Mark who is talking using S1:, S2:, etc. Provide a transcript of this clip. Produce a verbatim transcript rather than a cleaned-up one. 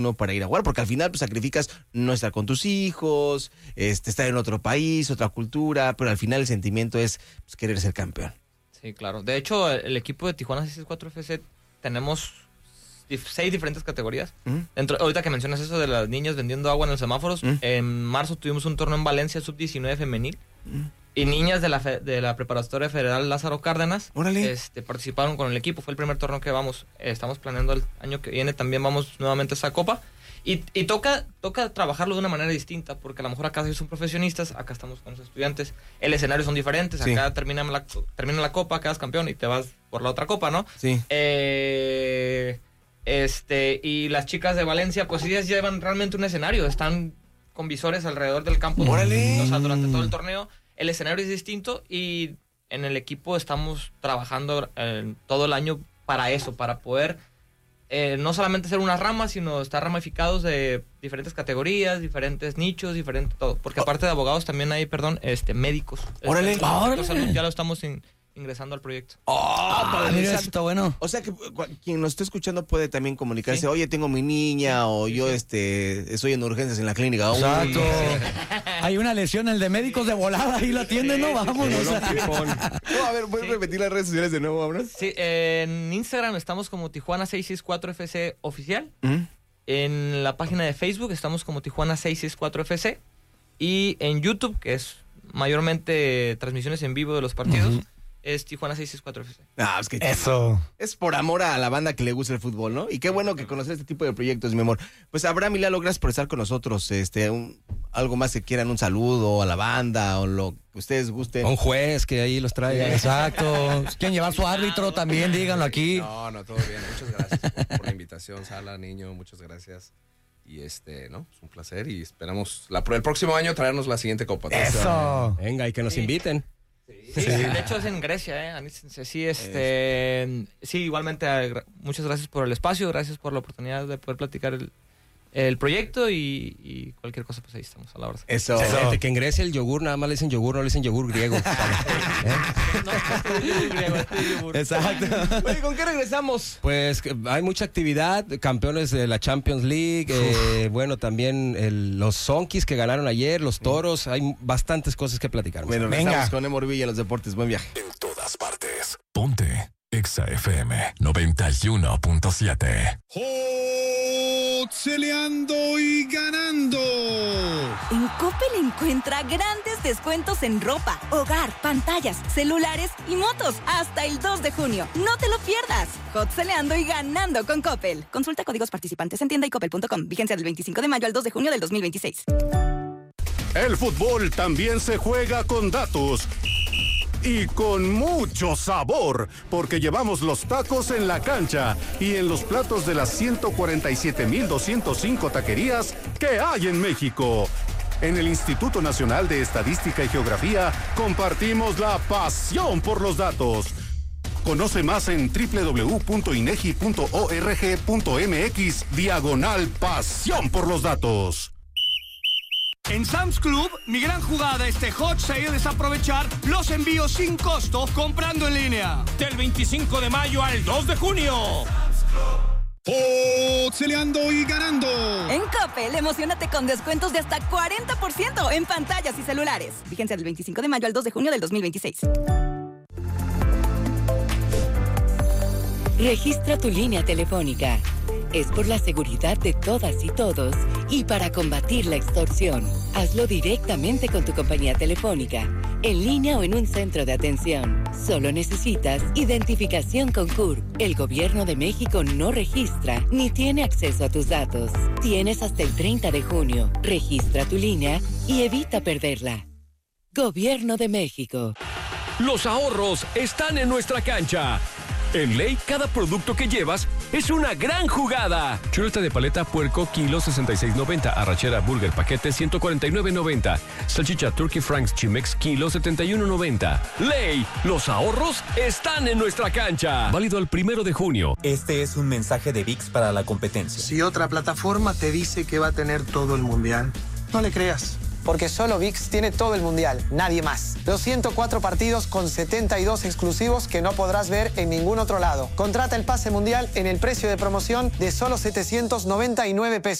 S1: uno para ir a jugar, porque al final pues sacrificas no estar con tus hijos, este, estar en otro país, otra cultura, pero al final el sentimiento es pues, querer ser campeón.
S2: Sí, claro. De hecho, el equipo de Tijuana seiscientos sesenta y cuatro F C tenemos dif- seis diferentes categorías. ¿Mm? Dentro, ahorita que mencionas eso de las niñas vendiendo agua en los semáforos, ¿Mm? En marzo tuvimos un torneo en Valencia sub diecinueve femenil. ¿Mm? Y niñas de la fe, de la preparatoria federal Lázaro Cárdenas este, participaron con el equipo. Fue el primer torneo que vamos. Eh, estamos planeando el año que viene. También vamos nuevamente a esa copa. Y, y toca, toca trabajarlo de una manera distinta, porque a lo mejor acá son profesionistas, acá estamos con los estudiantes. El escenario son diferentes. Sí. Acá termina la, termina la copa, quedas campeón y te vas por la otra copa, ¿no?
S1: Sí.
S2: Eh, este, y las chicas de Valencia, pues ellas llevan realmente un escenario. Están con visores alrededor del campo.
S1: ¡Órale!
S2: O sea, durante todo el torneo. El escenario es distinto y en el equipo estamos trabajando eh, todo el año para eso, para poder eh, no solamente ser una rama, sino estar ramificados de diferentes categorías, diferentes nichos, diferente todo. Porque aparte de abogados también hay, perdón, este médicos.
S1: ¡Órale!
S2: Este, ¡Órale! Salud, ya lo estamos in, ingresando al proyecto.
S1: ¡Oh!
S3: Ah, mira, eso está bueno.
S1: O sea que quien nos esté escuchando puede también comunicarse, sí. Oye, tengo mi niña, o sí, yo sí. este estoy en urgencias en la clínica.
S3: Exacto. Hay una lesión, el de médicos de volada, ahí la atienden, sí, ¿no? Vámonos. Sí,
S1: no, a ver, ¿puedes sí. repetir las redes sociales de nuevo, Abraham?
S2: Sí, eh, en Instagram estamos como Tijuana seiscientos sesenta y cuatro F C oficial. ¿Mm? En la página de Facebook estamos como Tijuana seiscientos sesenta y cuatro F C. Y en YouTube, que es mayormente transmisiones en vivo de los partidos, uh-huh. es Tijuana seiscientos sesenta y cuatro F C.
S1: Ah, es que
S3: eso.
S1: Es por amor a la banda que le gusta el fútbol, ¿no? Y qué bueno que conocer este tipo de proyectos, mi amor. Pues Abraham y Lalo, gracias por estar con nosotros. Este, un, algo más que quieran, un saludo a la banda o lo que ustedes gusten.
S3: Un juez que ahí los traiga. Sí. Exacto. ¿Quieren llevar su árbitro también? Díganlo aquí.
S4: No, no, todo bien. Muchas gracias por, por la invitación, Sala, niño. Muchas gracias. Y este, ¿no? Es un placer y esperamos la, el próximo año traernos la siguiente copa.
S3: Eso.
S5: Venga, y que nos
S2: sí.
S5: inviten.
S2: Sí, sí, sí, de hecho es en Grecia, ¿eh? Sí, este, sí, igualmente, muchas gracias por el espacio, gracias por la oportunidad de poder platicar el, el proyecto y, y cualquier cosa, pues ahí estamos a la orden.
S5: Eso. Excelente, que en Grecia el yogur nada más le dicen yogur, no le dicen yogur griego. ¿Eh?
S2: No, no es yogur griego, es yogur.
S1: Exacto. Oye, ¿con qué regresamos?
S5: Pues hay mucha actividad, campeones de la Champions League, eh, bueno, también el, los Zonkis que ganaron ayer, los Toros, hay bastantes cosas que platicar.
S1: Bueno, venga. Con Emo Morvilla en los deportes, buen viaje.
S6: En todas partes, ponte Exa F M noventa y uno punto siete.
S7: Celeando y ganando.
S8: En Coppel encuentra grandes descuentos en ropa, hogar, pantallas, celulares y motos hasta el dos de junio. No te lo pierdas. Hot celeando y ganando con Coppel. Consulta códigos participantes en tienda y coppel punto com. Vigencia del veinticinco de mayo al dos de junio del dos mil veintiséis.
S7: El fútbol también se juega con datos. Y con mucho sabor, porque llevamos los tacos en la cancha y en los platos de las ciento cuarenta y siete mil doscientos cinco taquerías que hay en México. En el Instituto Nacional de Estadística y Geografía compartimos la pasión por los datos. Conoce más en doble u doble u doble u punto inegi punto org punto mx diagonal pasión por los datos.
S9: En Sam's Club, mi gran jugada este Hot Sale es aprovechar los envíos sin costo comprando en línea.
S10: Del veinticinco de mayo al dos de junio.
S7: Celeando y ganando.
S8: En Coppel, emocionate con descuentos de hasta cuarenta por ciento en pantallas y celulares. Vigencia del veinticinco de mayo al dos de junio del dos mil veintiséis.
S11: Registra tu línea telefónica. Es por la seguridad de todas y todos y para combatir la extorsión. Hazlo directamente con tu compañía telefónica, en línea o en un centro de atención. Solo necesitas identificación con C U R. El Gobierno de México no registra ni tiene acceso a tus datos. Tienes hasta el treinta de junio. Registra tu línea y evita perderla. Gobierno de México.
S10: Los ahorros están en nuestra cancha. En Ley, cada producto que llevas es una gran jugada. Chuleta de paleta puerco, kilo sesenta y seis noventa. Arrachera burger paquete, ciento cuarenta y nueve noventa. Salchicha Turkey Franks Chimex, kilo setenta y uno noventa. Ley, los ahorros están en nuestra cancha. Válido el primero de junio.
S12: Este es un mensaje de V I X para la competencia.
S13: Si otra plataforma te dice que va a tener todo el mundial, no le creas. porque solo ViX tiene todo el mundial, nadie más. Los ciento cuatro partidos con setenta y dos exclusivos que no podrás ver en ningún otro lado. Contrata el pase mundial en el precio de promoción de solo setecientos noventa y nueve pesos.